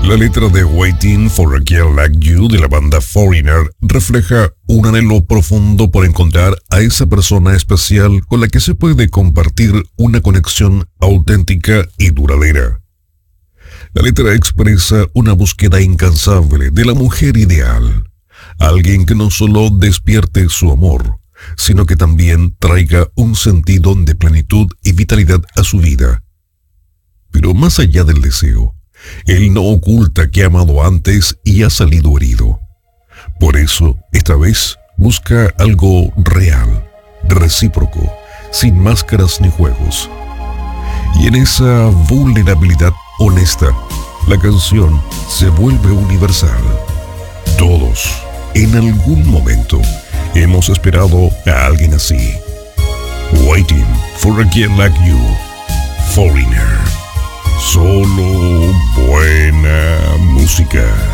La letra de Waiting for a Girl Like You de la banda Foreigner refleja un anhelo profundo por encontrar a esa persona especial con la que se puede compartir una conexión auténtica y duradera. La letra expresa una búsqueda incansable de la mujer ideal, alguien que no solo despierte su amor, sino que también traiga un sentido de plenitud y vitalidad a su vida. Pero más allá del deseo, él no oculta que ha amado antes y ha salido herido. Por eso, esta vez, busca algo real, recíproco, sin máscaras ni juegos. Y en esa vulnerabilidad honesta, la canción se vuelve universal. Todos, en algún momento, hemos esperado a alguien así. Waiting for a Girl Like You, Foreigner. Solo buena música.